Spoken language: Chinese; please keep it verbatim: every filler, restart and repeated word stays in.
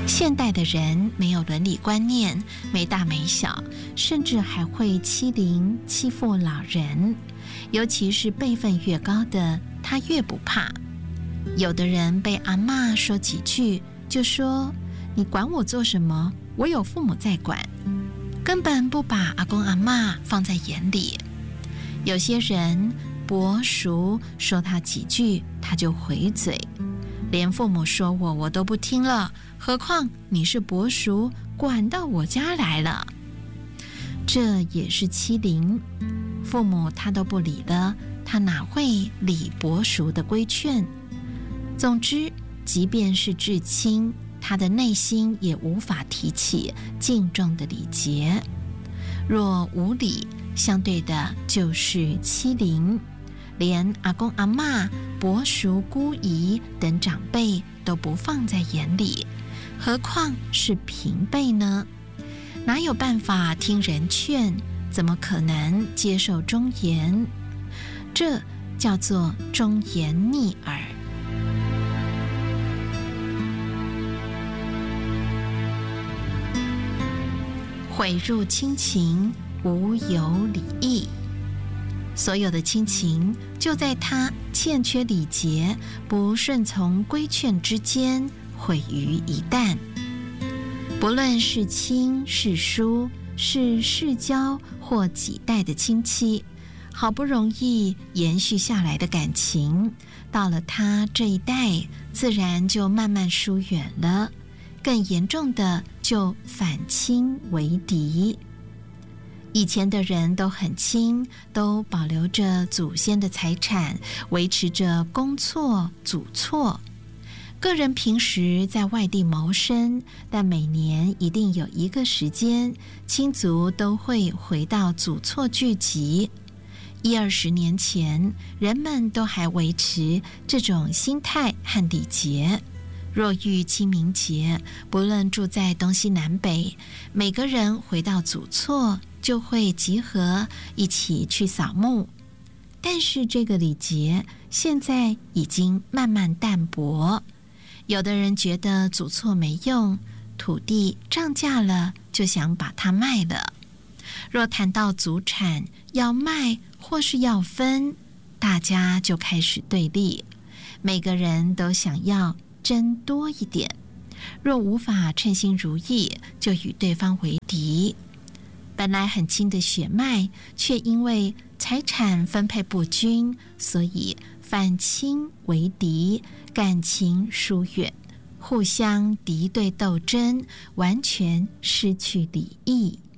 现代的人没有伦理观念，没大没小，甚至还会欺凌欺负老人，尤其是辈分越高的，他越不怕。有的人被阿嬷说几句，就说你管我做什么，我有父母在管，根本不把阿公阿嬷放在眼里。有些人伯叔说他几句，他就回嘴，连父母说我我都不听了，何况你是伯叔，管到我家来了。这也是欺凌，父母他都不理了，他哪会理伯叔的规劝？总之，即便是至亲，他的内心也无法提起敬重的礼节。若无礼，相对的就是欺凌，连阿公阿嬷、伯叔姑姨等长辈都不放在眼里，何况是平辈呢？哪有办法听人劝？怎么可能接受忠言？这叫做忠言逆耳。毁入亲情，无有礼义。所有的亲情就在他欠缺礼节、不顺从规劝之间毁于一旦。不论是亲是疏，是世交或几代的亲戚，好不容易延续下来的感情，到了他这一代，自然就慢慢疏远了。更严重的就反亲为敌。以前的人都很亲，都保留着祖先的财产，维持着公厝祖厝。个人平时在外地谋生，但每年一定有一个时间，亲族都会回到祖厝聚集。一二十年前，人们都还维持这种心态和礼节。若遇清明节，不论住在东西南北，每个人回到祖厝就会集合一起去扫墓。但是这个礼节现在已经慢慢淡薄，有的人觉得祖厝没用，土地涨价了就想把它卖了。若谈到祖产要卖或是要分，大家就开始对立，每个人都想要争多一点，若无法称心如意，就与对方为敌。本来很亲的血脉，却因为财产分配不均，所以反亲为敌，感情疏远，互相敌对斗争，完全失去礼义。